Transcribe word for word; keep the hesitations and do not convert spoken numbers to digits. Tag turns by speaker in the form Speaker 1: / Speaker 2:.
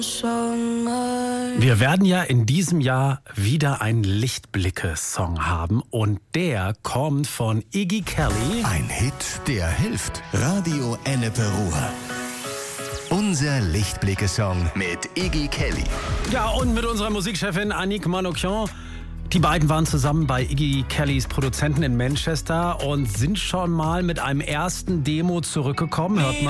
Speaker 1: Wir werden ja in diesem Jahr wieder einen Lichtblicke-Song haben und der kommt von Iggy Kelly.
Speaker 2: Ein Hit, der hilft. Radio Ennepe Ruhr. Unser Lichtblicke-Song mit Iggy Kelly.
Speaker 1: Ja, und mit unserer Musikchefin Annick Manoukian. Die beiden waren zusammen bei Iggy Kellys Produzenten in Manchester und sind schon mal mit einem ersten Demo zurückgekommen. Hört mal.